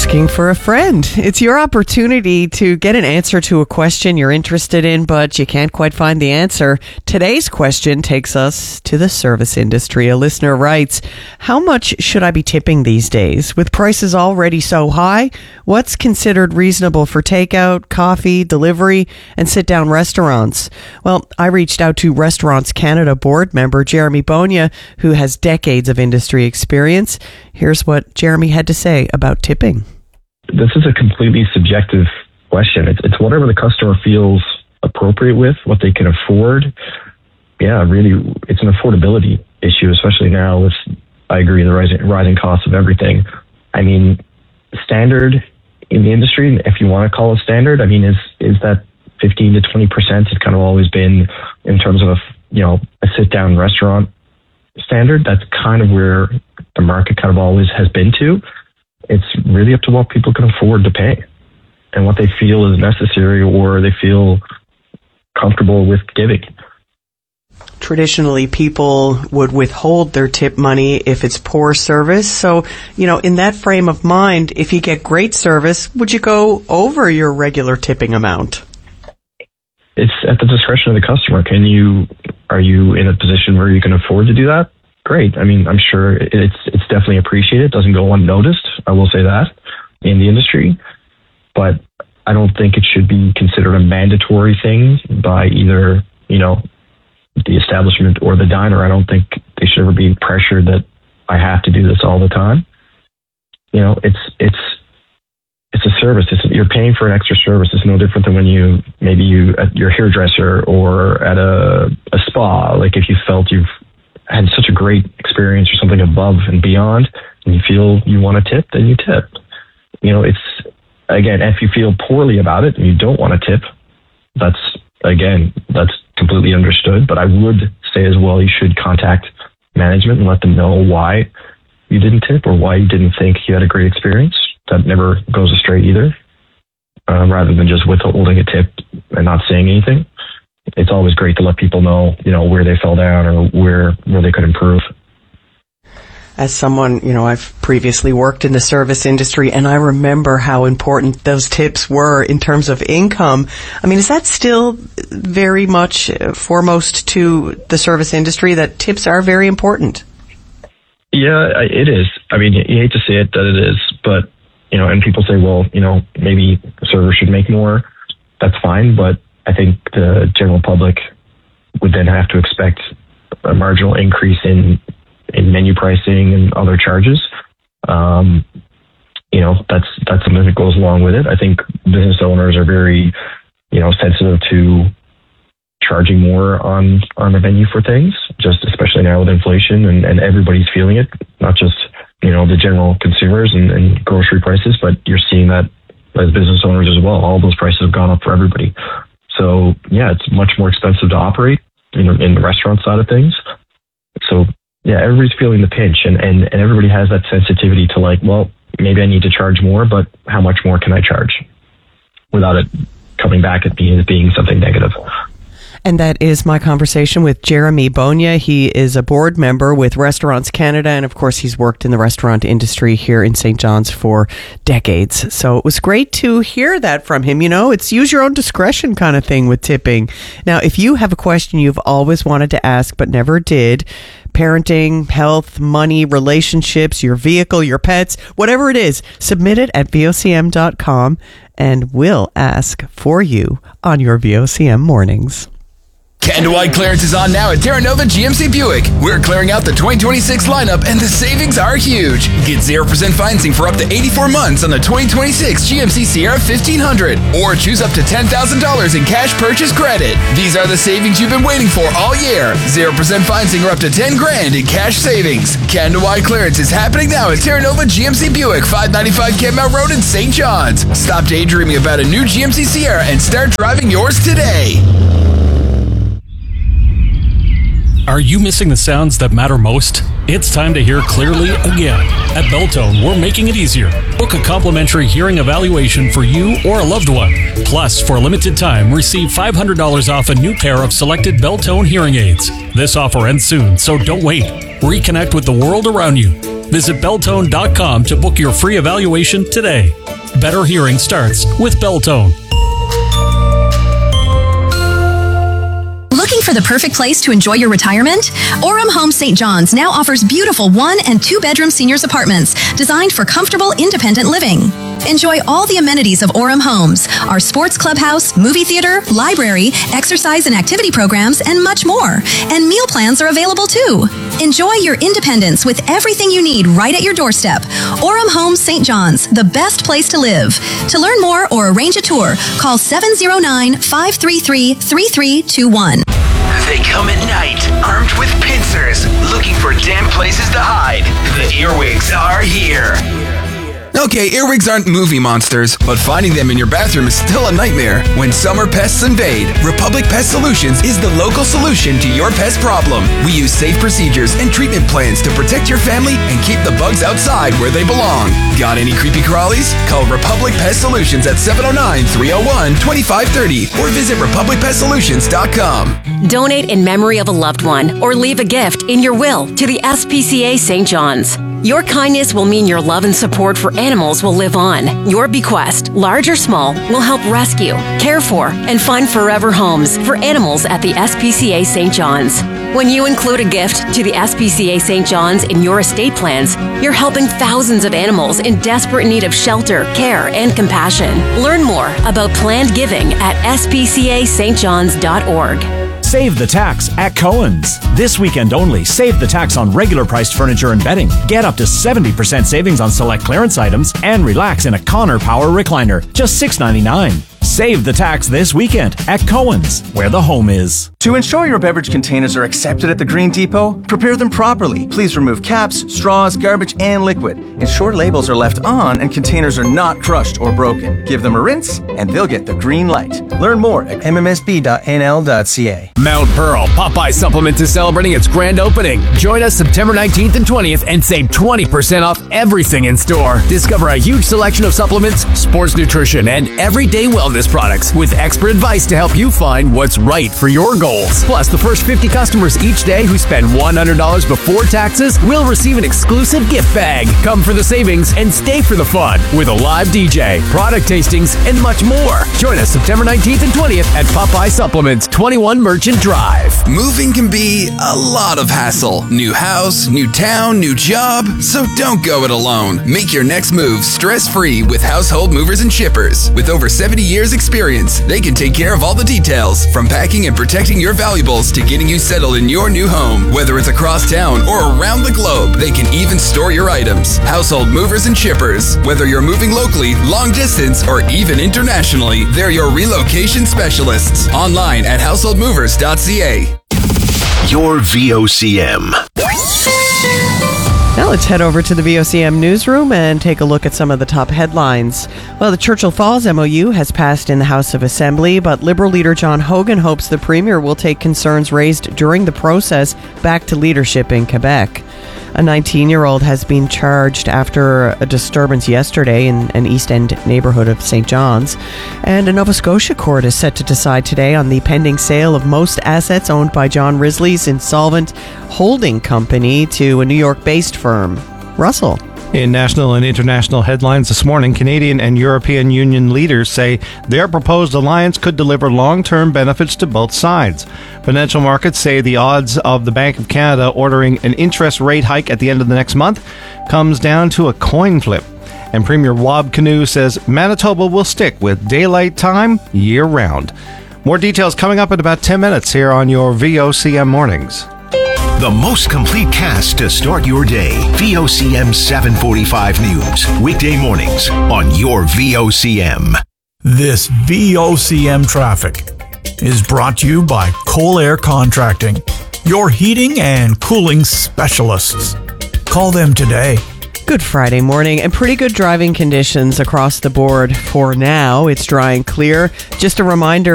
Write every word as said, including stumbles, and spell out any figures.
Asking for a friend. It's your opportunity to get an answer to a question you're interested in, but you can't quite find the answer. Today's question takes us to the service industry. A listener writes, how much should I be tipping these days? With prices already so high, what's considered reasonable for takeout, coffee, delivery, and sit-down restaurants? Well, I reached out to Restaurants Canada board member Jeremy Bonia, who has decades of industry experience. Here's what Jeremy had to say about tipping. This is a completely subjective question. It's, it's whatever the customer feels appropriate with, what they can afford. Yeah, really, it's an affordability issue, especially now with, I agree, the rising, rising costs of everything. I mean, standard in the industry, if you want to call it standard, I mean, is is that fifteen to twenty percent? It's kind of always been in terms of a, you know, a sit-down restaurant standard. That's kind of where the market kind of always has been to. It's really up to what people can afford to pay and what they feel is necessary or they feel comfortable with giving. Traditionally, people would withhold their tip money if it's poor service. So, you know, in that frame of mind, if you get great service, would you go over your regular tipping amount? It's at the discretion of the customer. Can you, are you in a position where you can afford to do that? Great. I mean, I'm sure it's it's definitely appreciated. It doesn't go unnoticed. I will say that in the industry, but I don't think it should be considered a mandatory thing by either, you know, the establishment or the diner. I don't think they should ever be pressured that I have to do this all the time. You know, it's it's it's a service. It's, you're paying for an extra service. It's no different than when you maybe you at your hairdresser or at a a spa. Like if you felt you've had such a great experience or something above and beyond, and you feel you want to tip, then you tip. You know, it's, again, if you feel poorly about it and you don't want to tip, that's, again, that's completely understood. But I would say as well, you should contact management and let them know why you didn't tip or why you didn't think you had a great experience. That never goes astray either, um, rather than just withholding a tip and not saying anything. It's always great to let people know, you know, where they fell down or where where they could improve. As someone, you know, I've previously worked in the service industry, and I remember how important those tips were in terms of income. I mean, is that still very much foremost to the service industry, that tips are very important? Yeah, it is. I mean, you hate to say it that it is, but, you know, and people say, well, you know, maybe servers should make more. That's fine, but I think the general public would then have to expect a marginal increase in, in menu pricing and other charges. Um, you know, that's that's something that goes along with it. I think business owners are very, you know, sensitive to charging more on, on the menu for things, just especially now with inflation and, and everybody's feeling it, not just, you know, the general consumers and, and grocery prices, but you're seeing that as business owners as well. All those prices have gone up for everybody. So, yeah, it's much more expensive to operate in, in the restaurant side of things. So, yeah, everybody's feeling the pinch, and, and, and everybody has that sensitivity to like, well, maybe I need to charge more, but how much more can I charge without it coming back at me as being something negative? And that is my conversation with Jeremy Bonia. He is a board member with Restaurants Canada, and of course he's worked in the restaurant industry here in Saint John's for decades. So it was great to hear that from him. You know, it's use your own discretion kind of thing with tipping. Now, if you have a question you've always wanted to ask but never did, parenting, health, money, relationships, your vehicle, your pets, whatever it is, submit it at V O C M dot com and we'll ask for you on your V O C M mornings. Canada-wide clearance is on now at Terra Nova G M C Buick. We're clearing out the twenty twenty-six lineup and the savings are huge. Get zero percent financing for up to eighty-four months on the twenty twenty-six G M C Sierra fifteen hundred or choose up to ten thousand dollars in cash purchase credit. These are the savings you've been waiting for all year. zero percent financing or up to ten grand in cash savings. Canada-wide clearance is happening now at Terra Nova G M C Buick, five ninety-five Kenmount Road in Saint John's. Stop daydreaming about a new G M C Sierra and start driving yours today. Are you missing the sounds that matter most? It's time to hear clearly again. At Beltone, we're making it easier. Book a complimentary hearing evaluation for you or a loved one. Plus, for a limited time, receive five hundred dollars off a new pair of selected Beltone hearing aids. This offer ends soon, so don't wait. Reconnect with the world around you. Visit Beltone dot com to book your free evaluation today. Better hearing starts with Beltone. Looking for the perfect place to enjoy your retirement? Orem Homes Saint John's now offers beautiful one and two bedroom seniors apartments designed for comfortable, independent living. Enjoy all the amenities of Orem Homes, our sports clubhouse, movie theater, library, exercise and activity programs, and much more. And meal plans are available too. Enjoy your independence with everything you need right at your doorstep. Orem Homes Saint John's, the best place to live. To learn more or arrange a tour, call seven oh nine, five three three, three three two one. They come at night, armed with pincers, looking for damp places to hide. The earwigs are here. Okay, earwigs aren't movie monsters, but finding them in your bathroom is still a nightmare. When summer pests invade, Republic Pest Solutions is the local solution to your pest problem. We use safe procedures and treatment plans to protect your family and keep the bugs outside where they belong. Got any creepy crawlies? Call Republic Pest Solutions at seven oh nine, three oh one, two five three oh or visit republic pest solutions dot com. Donate in memory of a loved one or leave a gift in your will to the S P C A Saint John's. Your kindness will mean your love and support for animals will live on. Your bequest, large or small, will help rescue, care for, and find forever homes for animals at the S P C A Saint John's. When you include a gift to the S P C A Saint John's in your estate plans, you're helping thousands of animals in desperate need of shelter, care, and compassion. Learn more about planned giving at s p c a st johns dot org. Save the tax at Cohen's. This weekend only, save the tax on regular priced furniture and bedding. Get up to seventy percent savings on select clearance items and relax in a Connor Power recliner. Just six ninety-nine. Save the tax this weekend at Cohen's, where the home is. To ensure your beverage containers are accepted at the Green Depot, prepare them properly. Please remove caps, straws, garbage, and liquid. Ensure labels are left on and containers are not crushed or broken. Give them a rinse, and they'll get the green light. Learn more at m m s b dot n l dot c a. Mount Pearl Popeye Supplements is celebrating its grand opening. Join us September nineteenth and twentieth and save twenty percent off everything in store. Discover a huge selection of supplements, sports nutrition, and everyday wellness products with expert advice to help you find what's right for your goals. Plus, the first fifty customers each day who spend one hundred dollars before taxes will receive an exclusive gift bag. Come for the savings and stay for the fun with a live D J, product tastings, and much more. Join us September nineteenth and twentieth at Popeye Supplements, twenty-one Merchant Drive. Moving can be a lot of hassle. New house, new town, new job. So don't go it alone. Make your next move stress-free with Household Movers and Shippers. With over seventy years experience, they can take care of all the details, from packing and protecting your valuables to getting you settled in your new home. Whether it's across town or around the globe, they can even store your items. Household Movers and Shippers. Whether you're moving locally, long distance, or even internationally, they're your relocation specialists. Online at household movers dot c a. Your V O C M. Now let's head over to the V O C M newsroom and take a look at some of the top headlines. Well, the Churchill Falls M O U has passed in the House of Assembly, but Liberal leader John Hogan hopes the Premier will take concerns raised during the process back to leadership in Quebec. A nineteen-year-old has been charged after a disturbance yesterday in an East End neighbourhood of Saint John's. And a Nova Scotia court is set to decide today on the pending sale of most assets owned by John Risley's insolvent holding company to a New York-based firm. Russell. In national and international headlines this morning, Canadian and European Union leaders say their proposed alliance could deliver long-term benefits to both sides. Financial markets say the odds of the Bank of Canada ordering an interest rate hike at the end of the next month comes down to a coin flip. And Premier Wab Kinew says Manitoba will stick with daylight time year-round. More details coming up in about ten minutes here on your V O C M Mornings. The most complete cast to start your day. V O C M seven forty-five News. Weekday mornings on your V O C M. This V O C M traffic is brought to you by Coal Air Contracting, your heating and cooling specialists. Call them today. Good Friday morning and pretty good driving conditions across the board for now. It's dry and clear. Just a reminder